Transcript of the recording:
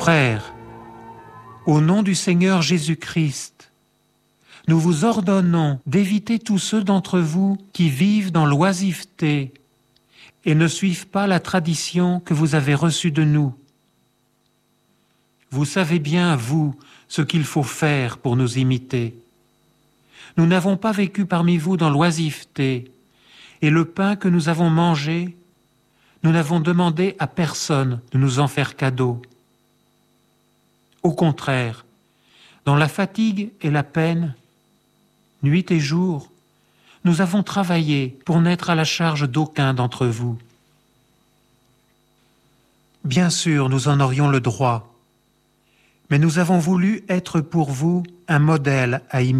Frères, au nom du Seigneur Jésus-Christ, nous vous ordonnons d'éviter tous ceux d'entre vous qui vivent dans l'oisiveté et ne suivent pas la tradition que vous avez reçue de nous. Vous savez bien, vous, ce qu'il faut faire pour nous imiter. Nous n'avons pas vécu parmi vous dans l'oisiveté, et le pain que nous avons mangé, nous n'avons demandé à personne de nous en faire cadeau. Au contraire, dans la fatigue et la peine, nuit et jour, nous avons travaillé pour n'être à la charge d'aucun d'entre vous. Bien sûr, nous en aurions le droit, mais nous avons voulu être pour vous un modèle à imiter.